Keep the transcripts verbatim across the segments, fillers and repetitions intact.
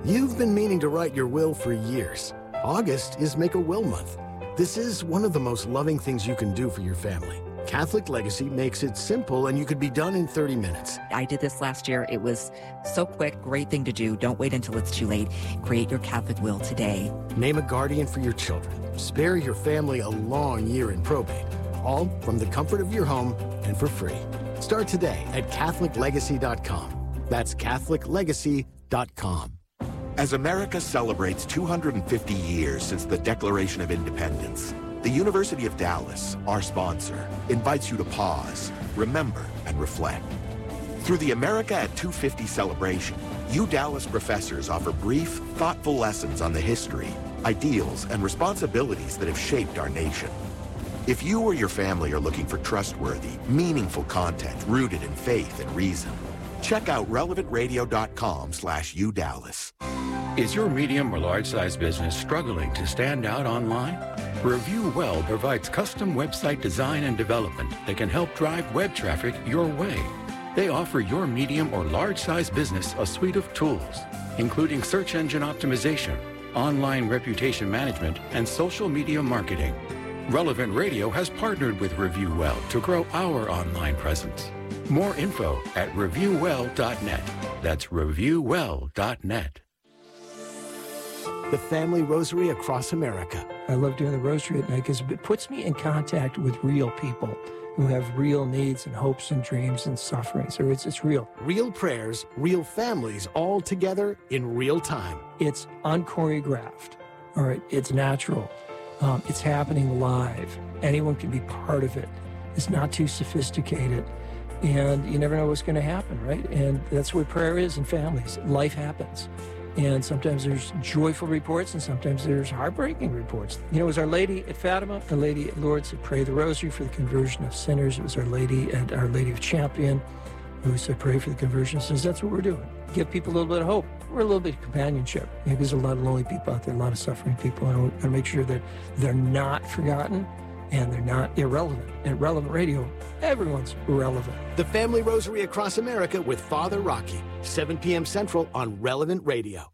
You've been meaning to write your will for years. August is Make a Will Month. This is one of the most loving things you can do for your family. Catholic Legacy makes it simple, and you could be done in thirty minutes. I did this last year. It was so quick, great thing to do. Don't wait until it's too late. Create your Catholic will today. Name a guardian for your children. Spare your family a long year in probate. All from the comfort of your home and for free. Start today at Catholic Legacy dot com. That's Catholic Legacy dot com. As America celebrates two hundred fifty years since the Declaration of Independence, the University of Dallas, our sponsor, invites you to pause, remember, and reflect. Through the America at two fifty celebration, U Dallas professors offer brief, thoughtful lessons on the history, ideals, and responsibilities that have shaped our nation. If you or your family are looking for trustworthy, meaningful content rooted in faith and reason, check out relevant radio dot com slash U Dallas. Is your medium or large-size business struggling to stand out online? Review Well provides custom website design and development that can help drive web traffic your way. They offer your medium or large-size business a suite of tools, including search engine optimization, online reputation management, and social media marketing. Relevant Radio has partnered with Review Well to grow our online presence. More info at review well dot net. That's review well dot net. The Family Rosary across America. I love doing the rosary at night because it puts me in contact with real people who have real needs and hopes and dreams and suffering. So it's, it's real. Real prayers, real families, all together in real time. It's unchoreographed. All right, it's natural. Um, it's happening live. Anyone can be part of it. It's not too sophisticated. And you never know what's going to happen, right? And that's what prayer is in families. Life happens. And sometimes there's joyful reports, and sometimes there's heartbreaking reports. You know, it was Our Lady at Fatima, Our Lady at Lourdes said, pray the rosary for the conversion of sinners. It was Our Lady at Our Lady of Champion who said, pray for the conversion of sinners. That's what we're doing. Give people a little bit of hope. We're a little bit of companionship. You know, there's a lot of lonely people out there, a lot of suffering people, and we got to make sure that they're not forgotten and they're not irrelevant. At Relevant Radio, everyone's relevant. The Family Rosary across America with Father Rocky, seven p.m. Central on Relevant Radio.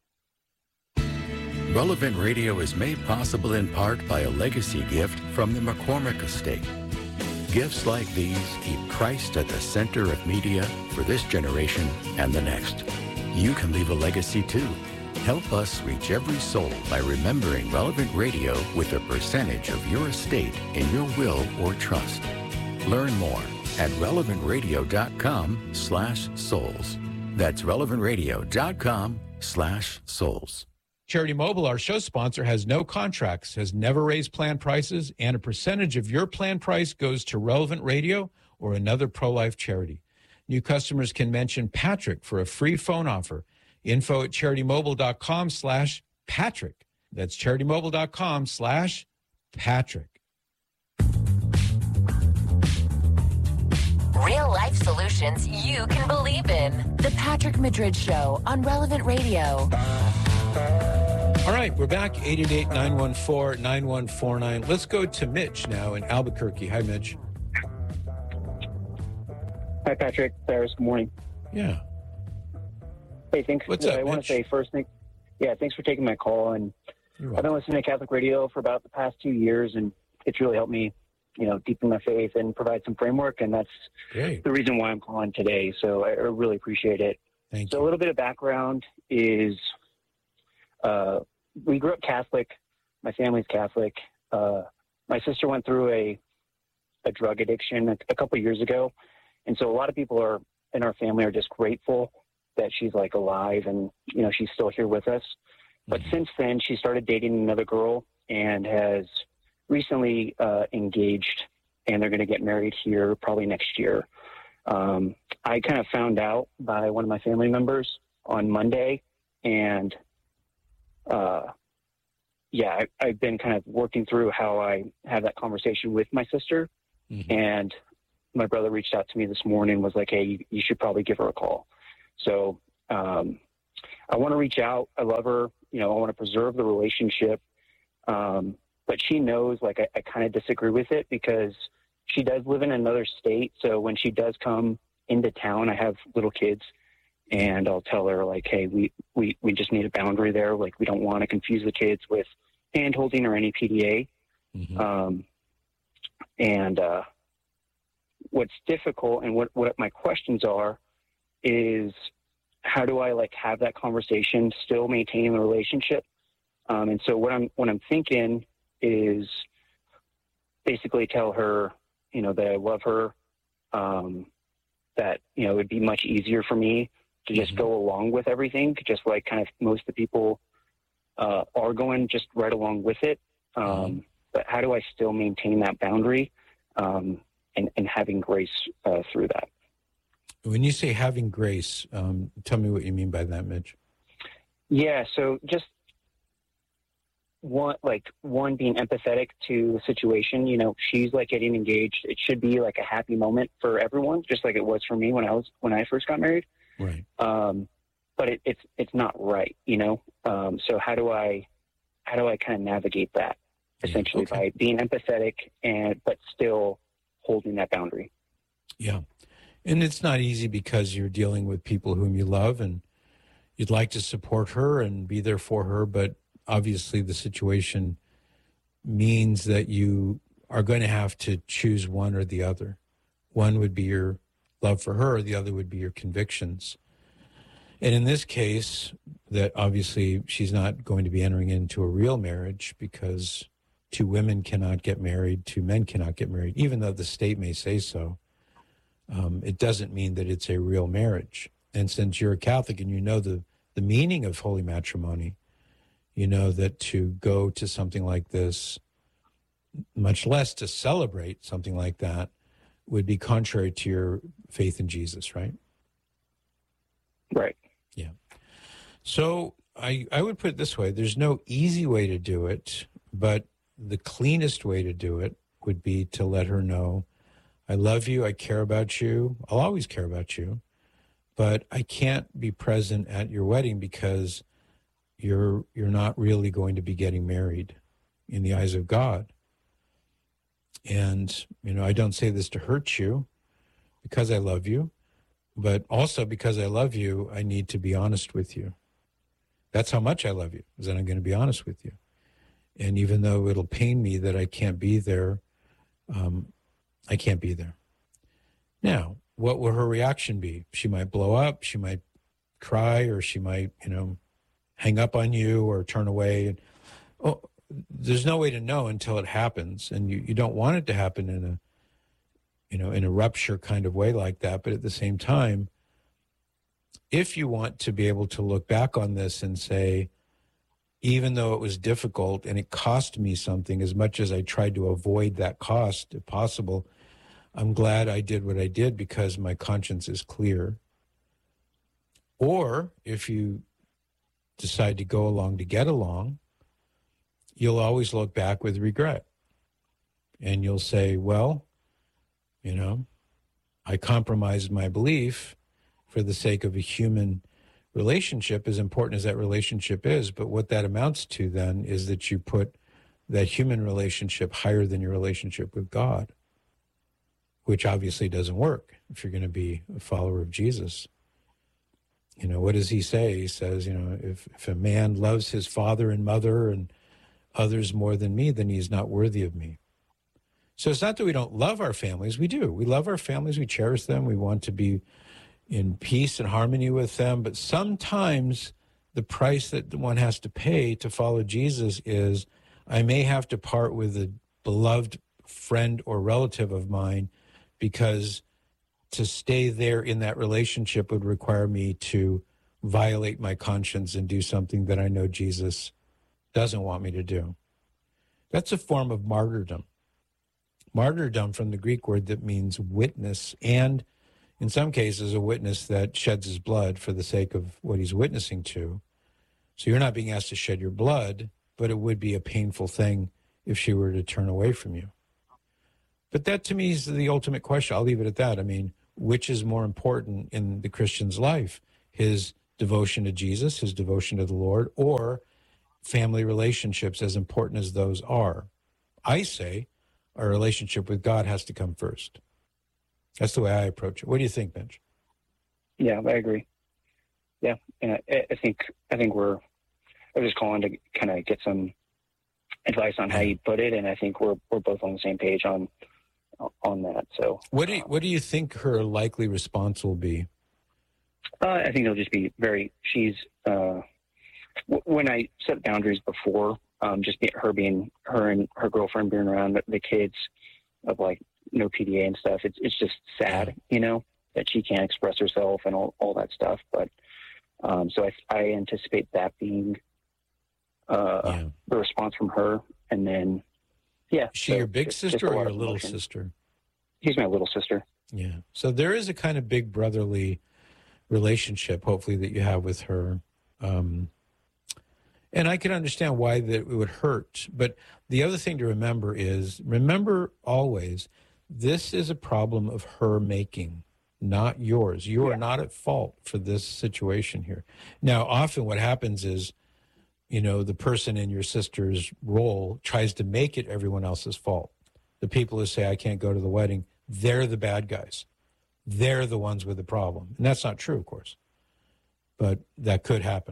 Relevant Radio is made possible in part by a legacy gift from the McCormick Estate. Gifts like these keep Christ at the center of media for this generation and the next. You can leave a legacy too. Help us reach every soul by remembering Relevant Radio with a percentage of your estate in your will or trust. Learn more at relevant radio dot com slash souls. That's relevant radio dot com slash souls. Charity Mobile, our show sponsor, has no contracts, has never raised plan prices, and a percentage of your plan price goes to Relevant Radio or another pro-life charity. New customers can mention Patrick for a free phone offer. Info at charity mobile dot com slash Patrick. That's charity mobile dot com slash Patrick. Real life solutions you can believe in. The Patrick Madrid Show on Relevant Radio. All right, we're back. eight eight eight, nine one four, nine one four nine. Let's go to Mitch now in Albuquerque. Hi, Mitch. Hi, Patrick. Cyrus, good morning. Yeah. Hey, thanks. What's up, I want Mitch? to say first thing, yeah, thanks for taking my call. And I've been listening to Catholic radio for about the past two years, and it's really helped me, you know, deepen my faith and provide some framework. And that's Great. the reason why I'm calling today. So I really appreciate it. Thank so you. a little bit of background is uh, we grew up Catholic. My family's Catholic. Uh, my sister went through a a drug addiction a, a couple of years ago. And so a lot of people are in our family are just grateful that she's like alive and, you know, she's still here with us. But Mm-hmm. since then, she started dating another girl and has recently uh, engaged, and they're going to get married here probably next year. Um, I kind of found out by one of my family members on Monday, and uh, yeah, I, I've been kind of working through how I have that conversation with my sister. Mhm. And my brother reached out to me this morning, was like, hey, you, you should probably give her a call. So um, I want to reach out. I love her. You know, I want to preserve the relationship. Um, but she knows, like, I, I kind of disagree with it because she does live in another state. So when she does come into town, I have little kids, and I'll tell her like, hey, we, we, we just need a boundary there. Like, we don't want to confuse the kids with hand holding or any P D A. Mm-hmm. Um, and uh, what's difficult and what, what my questions are is how do I like have that conversation, still maintaining the relationship? Um, and so what I'm, what I'm thinking is basically tell her, you know, that I love her, um, that, you know, it would be much easier for me to just mm-hmm. go along with everything, just like kind of most of the people uh, are going just right along with it. Um, mm-hmm. But how do I still maintain that boundary um, and, and having grace uh, through that? When you say having grace, um, tell me what you mean by that, Mitch. Yeah, so just one, like one being empathetic to the situation. You know, she's like getting engaged. It should be like a happy moment for everyone, just like it was for me when I was when I first got married. Right. Um, but it, it's it's not right, you know. Um, so how do I how do I kind of navigate that? Essentially, yeah, okay. by being empathetic and but still holding that boundary. Yeah. And it's not easy because you're dealing with people whom you love and you'd like to support her and be there for her, but obviously the situation means that you are going to have to choose one or the other. One would be your love for her, the other would be your convictions. And in this case, that obviously she's not going to be entering into a real marriage because two women cannot get married, two men cannot get married, even though the state may say so. Um, it doesn't mean that it's a real marriage. And since you're a Catholic and you know the, the meaning of holy matrimony, you know that to go to something like this, much less to celebrate something like that, would be contrary to your faith in Jesus, right? Right. Yeah. So I, I would put it this way. There's no easy way to do it, but the cleanest way to do it would be to let her know, I love you, I care about you, I'll always care about you, but I can't be present at your wedding because you're you're not really going to be getting married in the eyes of God. And, you know, I don't say this to hurt you because I love you, but also because I love you, I need to be honest with you. That's how much I love you, is that I'm going to be honest with you. And even though it'll pain me that I can't be there, um, I can't be there. Now, what will her reaction be? She might blow up, she might cry, or she might, you know, hang up on you or turn away. And, oh, there's no way to know until it happens. And you, you don't want it to happen in a, you know, in a rupture kind of way like that. But at the same time, if you want to be able to look back on this and say, even though it was difficult and it cost me something, as much as I tried to avoid that cost, if possible, I'm glad I did what I did because my conscience is clear. Or if you decide to go along to get along, you'll always look back with regret. And you'll say, well, you know, I compromised my belief for the sake of a human relationship, as important as that relationship is. But what that amounts to then is that you put that human relationship higher than your relationship with God, which obviously doesn't work if you're going to be a follower of Jesus. You know, what does he say? He says, you know, if, if a man loves his father and mother and others more than me, then he's not worthy of me. So it's not that we don't love our families. We do. We love our families. We cherish them. We want to be in peace and harmony with them. But sometimes the price that one has to pay to follow Jesus is I may have to part with a beloved friend or relative of mine because to stay there in that relationship would require me to violate my conscience and do something that I know Jesus doesn't want me to do. That's a form of martyrdom. Martyrdom from the Greek word that means witness, and in some cases a witness that sheds his blood for the sake of what he's witnessing to. So you're not being asked to shed your blood, but it would be a painful thing if she were to turn away from you. But that to me is the ultimate question. I'll leave it at that. I mean, which is more important in the Christian's life? His devotion to Jesus, his devotion to the Lord, or family relationships, as important as those are? I say our relationship with God has to come first. That's the way I approach it. What do you think, Mitch? Yeah, I agree. yeah, and I, I think I think we're. I was just calling to kind of get some advice on how you put it, and I think we're we're both on the same page on on that. So, what do you, what do you think her likely response will be? Uh, I think it'll just be very. She's uh, w- when I set boundaries before, um, just be, her being her and her girlfriend being around the, the kids of like no P D A and stuff. It's it's just sad, you know, that she can't express herself and all, all that stuff. But um, so I, I anticipate that being uh, yeah. the response from her, and then yeah. Is she so your big just, sister just or your little emotion. sister? He's my little sister. Yeah. So there is a kind of big brotherly relationship, hopefully, that you have with her. Um, and I can understand why that it would hurt. But the other thing to remember is, remember always, this is a problem of her making, not yours. You are yeah. not at fault for this situation here. Now, often what happens is, you know, the person in your sister's role tries to make it everyone else's fault. The people who say, I can't go to the wedding, they're the bad guys. They're the ones with the problem. And that's not true, of course. But that could happen.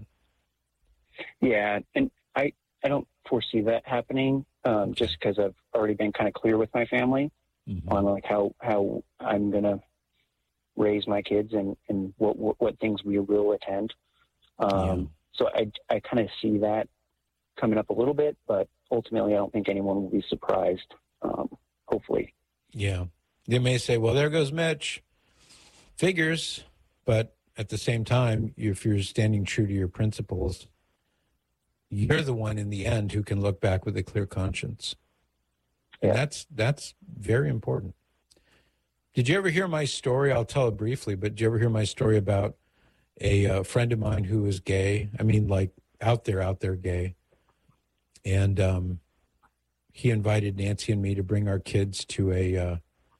Yeah, and I, I don't foresee that happening um, just because I've already been kind of clear with my family mm-hmm. on like how, how I'm going to raise my kids and, and what, what, what things we will attend. Um, yeah. So I, I kind of see that coming up a little bit, but ultimately I don't think anyone will be surprised, um, hopefully. Yeah. They may say, well, there goes Mitch. Figures. But at the same time, if you're standing true to your principles, you're the one in the end who can look back with a clear conscience. And yeah. that's that's very important. Did you ever hear my story? I'll tell it briefly, but did you ever hear my story about a uh, friend of mine who was gay? I mean, like out there, out there gay. And um, he invited Nancy and me to bring our kids to a, uh,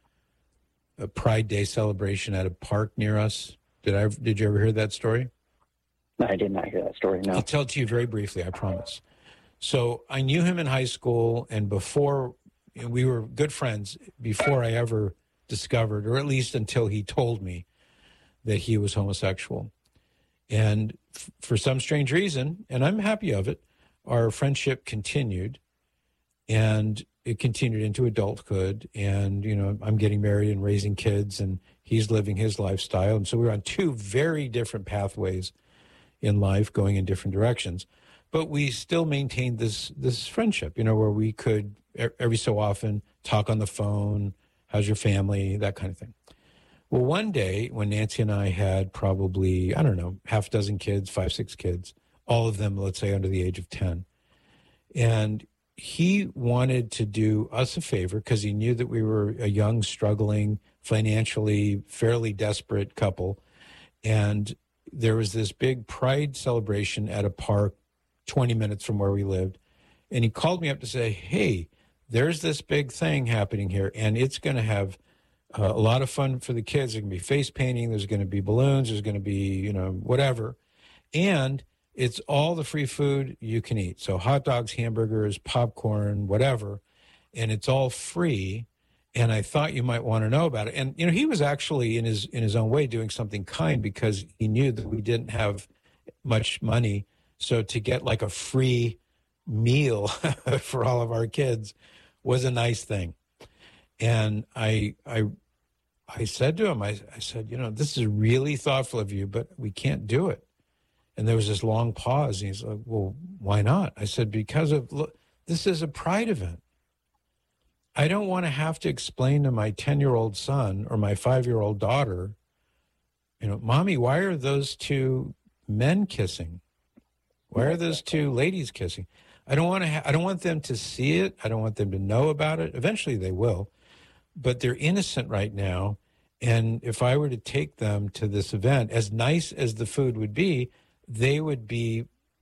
a Pride Day celebration at a park near us. Did I? Did you ever hear that story? No, I did not hear that story, no. I'll tell it to you very briefly, I promise. So I knew him in high school, and before, we were good friends before I ever discovered, or at least until he told me that he was homosexual. And f- for some strange reason, and I'm happy of it, our friendship continued, and it continued into adulthood. And, you know, I'm getting married and raising kids, and he's living his lifestyle. And so we're on two very different pathways in life, going in different directions. But we still maintained this this friendship, you know, where we could every so often talk on the phone, how's your family, that kind of thing. Well, one day when Nancy and I had probably, I don't know, half a dozen kids, five, six kids, all of them, let's say, under the age of ten. And he wanted to do us a favor because he knew that we were a young, struggling, financially fairly desperate couple. And there was this big Pride celebration at a park twenty minutes from where we lived. And he called me up to say, hey, there's this big thing happening here, and it's going to have uh, a lot of fun for the kids. There's going to be face painting. There's going to be balloons. There's going to be, you know, whatever. And it's all the free food you can eat. So hot dogs, hamburgers, popcorn, whatever. And it's all free. And I thought you might want to know about it. And, you know, he was actually in his in his own way doing something kind because he knew that we didn't have much money. So to get like a free meal for all of our kids was a nice thing. And I I I said to him, I, I said, you know, this is really thoughtful of you, but we can't do it. And there was this long pause. And he's like, well, why not? I said, because of, look, this is a Pride event. I don't want to have to explain to my ten-year-old son or my five-year-old daughter, you know, Mommy, why are those two men kissing? Why are those two ladies kissing? I don't want to. Ha- I don't want them to see it. I don't want them to know about it. Eventually, they will, but they're innocent right now. And if I were to take them to this event, as nice as the food would be, they would be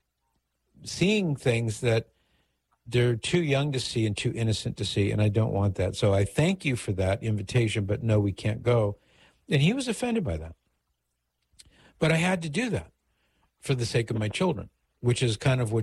seeing things that they're too young to see and too innocent to see, and I don't want that. So I thank you for that invitation, but no, we can't go. And he was offended by that. But I had to do that for the sake of my children, which is kind of what